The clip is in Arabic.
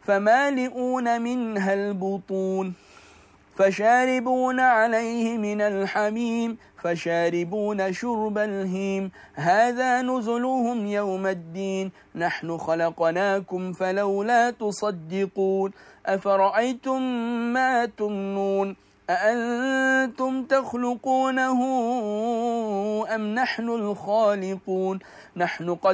فمالئون منها البطون فشاربون عليه من الحميم فشاربون شرب الهيم هذا نزلهم يوم الدين نحن خلقناكم فلولا تصدقون أفرأيتم ما تمنون أأنتم تخلقونه أم نحن الخالقون نحن